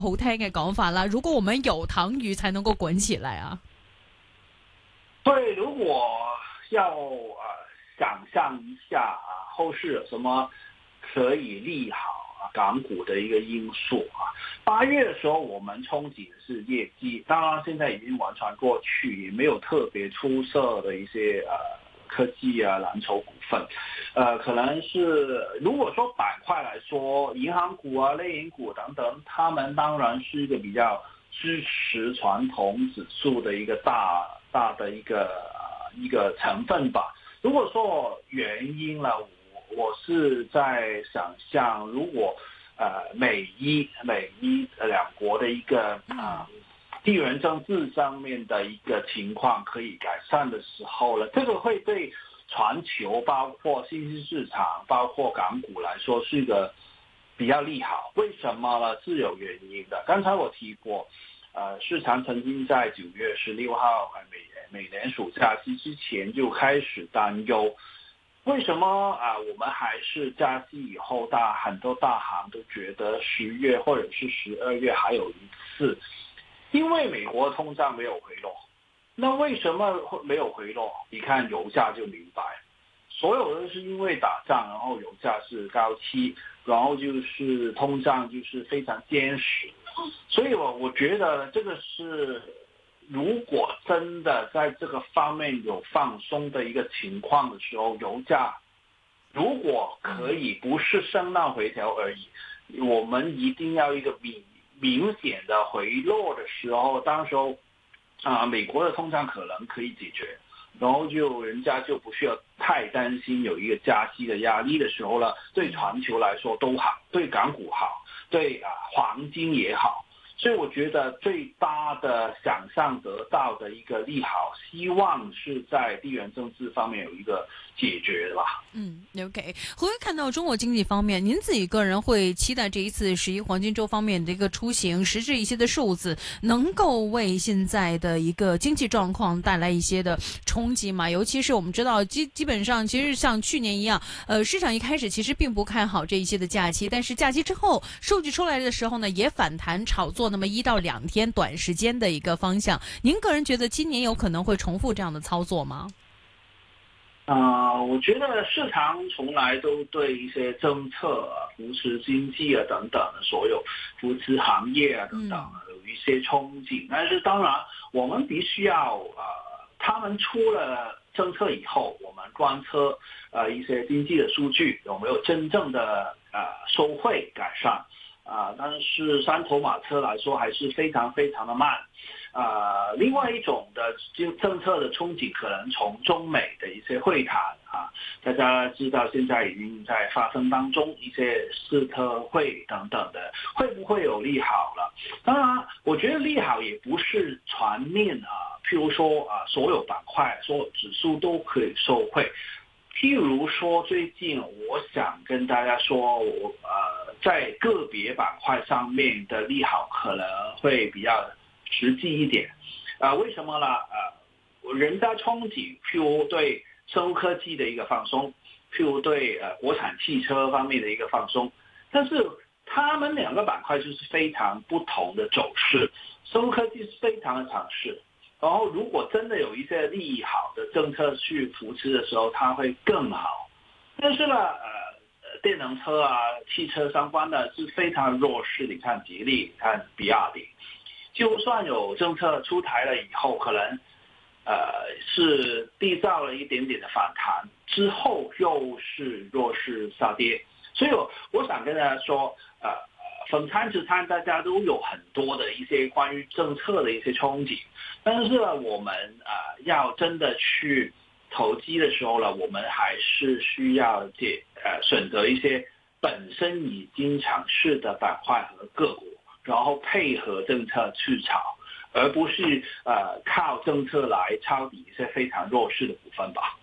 好聽嘅講法啦，如果我們有糖魚才能夠滾起來啊。 对，如果要想象一下后市有什么可以利好港股的一个因素8月的时候我们憧憬的是业绩，当然现在已经完全过去，也没有特别出色的一些科技蓝筹股份，可能是如果说板块来说，银行股类银股等等，他们当然是一个比较支持传统指数的一个大的一个成分吧。如果说原因了，我是在想象，如果美伊两国的一个地缘政治上面的一个情况可以改善的时候了，这个会对全球包括新兴市场包括港股来说是一个比较利好。为什么呢？是有原因的。刚才我提过市场曾经在9月16号美联储加息之前就开始担忧，为什么我们还是加息以后很多大行都觉得10月或者是12月还有一次？因为美国通胀没有回落。那为什么没有回落？你看油价就明白，所有的是因为打仗，然后油价是高企，然后就是通胀就是非常坚实，所以我觉得这个是，如果真的在这个方面有放松的一个情况的时候，油价如果可以不是升浪回调而已，我们一定要一个明显的回落的时候，当时候美国的通胀可能可以解决，然后人家就不需要太担心有一个加息的压力的时候了，对全球来说都好，对港股好，对黄金也好。所以我觉得最大的想象得到的一个利好，希望是在地缘政治方面有一个解决的吧。 OK。回看到中国经济方面，您自己个人会期待这一次11黄金周方面的一个出行，实质一些的数字，能够为现在的一个经济状况带来一些的冲击嘛？尤其是我们知道基本上其实像去年一样，市场一开始其实并不看好这一些的假期，但是假期之后数据出来的时候呢，也反弹炒作那么1到2天短时间的一个方向。您个人觉得今年有可能会重复这样的操作吗？ 我觉得市场从来都对一些政策扶持经济等等的所有扶持行业等等有一些憧憬，但是当然我们必须要他们出了政策以后，我们观测一些经济的数据有没有真正的收惠改善但是三头马车来说还是非常非常的慢。另外一种的政策的憧憬可能从中美的一些会谈大家知道现在已经在发生当中，一些斯特会等等的，会不会有利好了？当然我觉得利好也不是全面譬如说所有板块所有指数都可以受惠。譬如说最近我想跟大家说，在个别板块上面的利好可能会比较实际一点。为什么呢？人家憧憬譬如对生物科技的一个放松，譬如对国产汽车方面的一个放松，但是他们两个板块就是非常不同的走势。生物科技是非常的强势，然后如果真的有一些利好的政策去扶持的时候，它会更好。但是呢电能车汽车相关的是非常弱势，你看吉利，你看比亚迪，就算有政策出台了以后，可能是缔造了一点点的反弹，之后又是弱势下跌。所以我想跟大家说from time to time 大家都有很多的一些关于政策的一些憧憬，但是我们要真的去投机的时候呢，我们还是需要选择一些本身已经强势的板块和个股，然后配合政策去炒，而不是靠政策来抄底一些非常弱势的股份吧。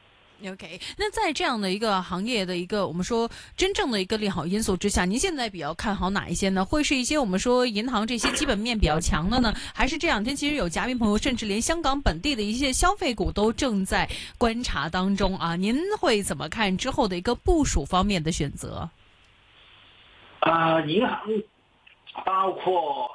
OK， 那在这样的一个行业的一个我们说真正的一个利好因素之下，您现在比较看好哪一些呢？会是一些我们说银行这些基本面比较强的呢，还是这两天其实有嘉宾朋友甚至连香港本地的一些消费股都正在观察当中啊？您会怎么看之后的一个部署方面的选择？ 银行包括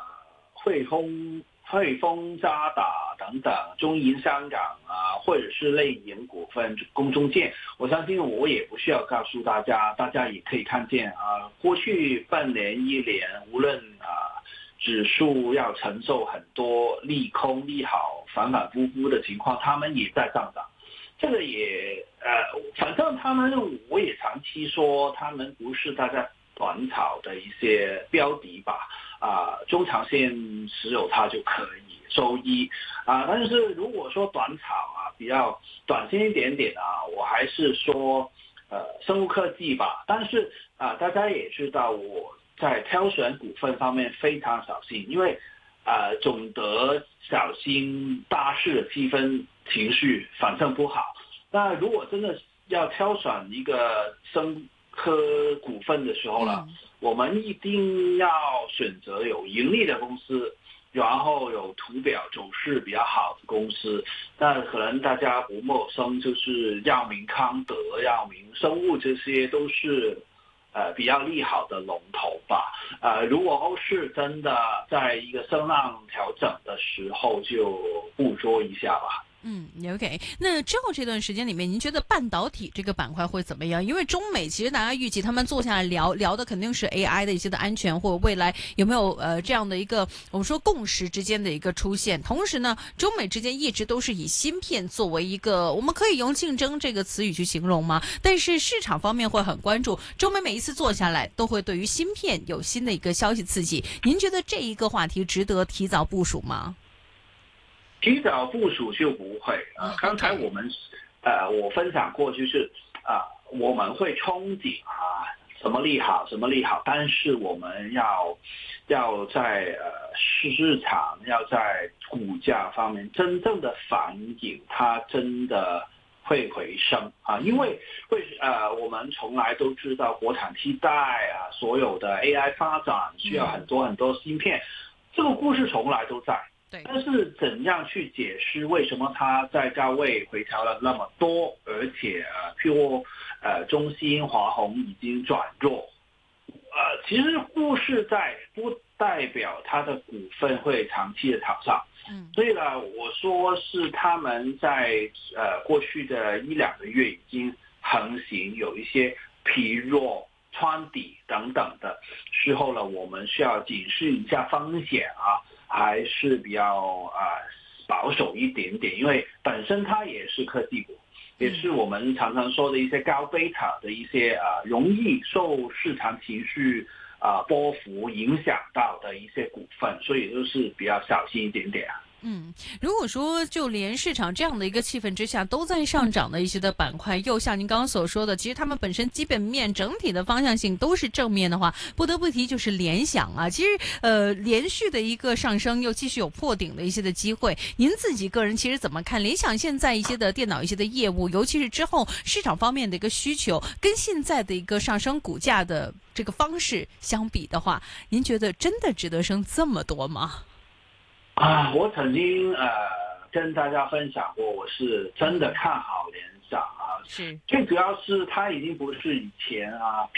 汇丰、渣打等等，中银香港或者是类银股份、公中建，我相信我也不需要告诉大家，大家也可以看见过去半年一年，无论指数要承受很多利空利好反反复复的情况，他们也在上涨。这个也反正他们我也长期说，他们不是大家短炒的一些标的吧，中长线持有它就可以收益但是如果说短炒比较短线一点点我还是说生物科技吧。但是大家也知道我在挑选股份方面非常小心，因为总得小心大势的气氛情绪反正不好。那如果真的要挑选一个生科股份的时候呢，我们一定要选择有盈利的公司，然后有图表走势比较好的公司。那可能大家不陌生，就是药明康德、药明生物，这些都是比较利好的龙头吧。如果后市真的在一个声浪调整的时候，就捕捉一下吧。 OK。那之后这段时间里面，您觉得半导体这个板块会怎么样？因为中美其实大家预计他们坐下来聊的肯定是 AI 的一些的安全，或者未来有没有这样的一个我们说共识之间的一个出现。同时呢，中美之间一直都是以芯片作为一个，我们可以用竞争这个词语去形容吗？但是市场方面会很关注，中美每一次坐下来都会对于芯片有新的一个消息刺激。您觉得这一个话题值得提早部署吗？ 提早部署就不会刚才我们我分享过，就是我们会憧憬什么利好什么利好，但是我们要在市场要在股价方面真正的反映它真的会回升因为我们从来都知道国产替代所有的 AI 发展需要很多很多芯片，这个故事从来都在。但是怎样去解释为什么它在高位回调了那么多，而且譬如中芯、华虹已经转弱，其实故事在不代表它的股份会长期的炒上。所以呢，我说是他们在过去的1-2个月已经横行有一些疲弱、穿底等等的时候呢，我们需要警示一下风险还是比较保守一点点，因为本身它也是科技股，也是我们常常说的一些高贝塔的一些容易受市场情绪波幅影响到的一些股份，所以就是比较小心一点点如果说就连市场这样的一个气氛之下都在上涨的一些的板块，又像您刚刚所说的，其实他们本身基本面整体的方向性都是正面的话，不得不提就是联想其实连续的一个上升，又继续有破顶的一些的机会。您自己个人其实怎么看联想现在一些的电脑一些的业务，尤其是之后市场方面的一个需求，跟现在的一个上升股价的这个方式相比的话，您觉得真的值得升这么多吗？ 我曾经跟大家分享过，我是真的看好联想是最主要是它已经不是以前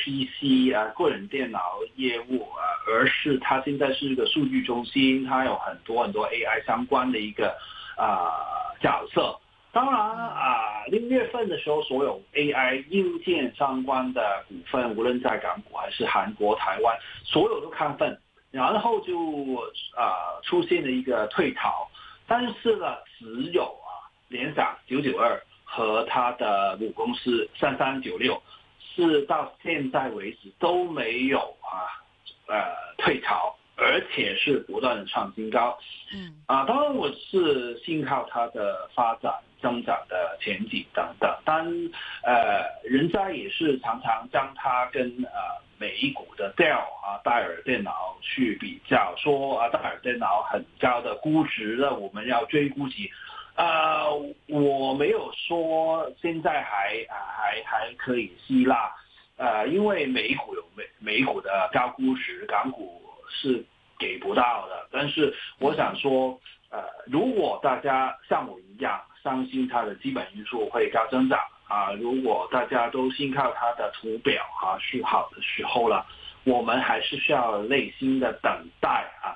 PC 个人电脑业务而是它现在是一个数据中心，它有很多很多 AI 相关的一个角色。当然6月份的时候，所有 AI 硬件相关的股份，无论在港股还是韩国、台湾，所有都亢奋。然后就出现了一个退潮，但是呢，只有联想992和它的母公司3396是到现在为止都没有退潮，而且是不断的创新高。当然我是信靠它的发展增长的前景等等，但人家也是常常将它跟美股的 Dell 戴尔电脑去比较，说戴尔电脑很高的估值了，我们要追估值。我没有说现在还可以吸纳，因为美股有美股的高估值，港股是给不到的。但是我想说，如果大家像我一样相信它的基本因素会高增长如果大家都信靠它的图表是好的时候了， 我们还是需要耐心的等待啊。